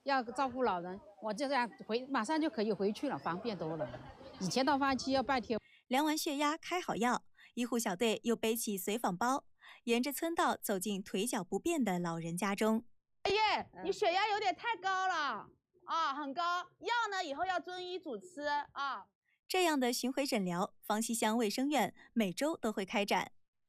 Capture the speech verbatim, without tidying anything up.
要照顾老人，我就这样回，马上就可以回去了，方便多了。以前到花期要拜天。 量完血压，开好药，医护小队又背起随访包，沿着村道走进腿脚不便的老人家中。 爷爷，你血压有点太高了啊，很高，药呢以后要遵医嘱吃啊。 这样的巡回诊疗，方溪乡卫生院每周都会开展。